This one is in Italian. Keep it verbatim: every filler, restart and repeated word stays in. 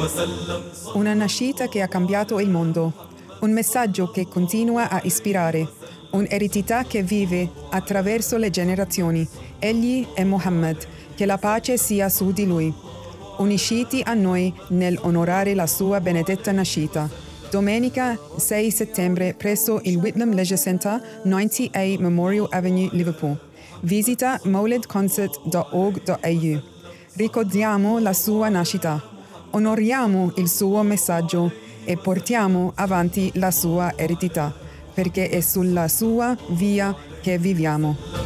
Una nascita che ha cambiato il mondo, un messaggio che continua a ispirare, un'eredità che vive attraverso le generazioni. Egli è Muhammad, che la pace sia su di lui. Unisciti a noi nell'onorare la sua benedetta nascita. Domenica sei settembre presso il Whitlam Leisure Center, novanta A Memorial Avenue, Liverpool. Visita mowlid concert dot org dot a u. Ricordiamo la sua nascita, onoriamo il suo messaggio e portiamo avanti la sua eredità, perché è sulla sua via che viviamo.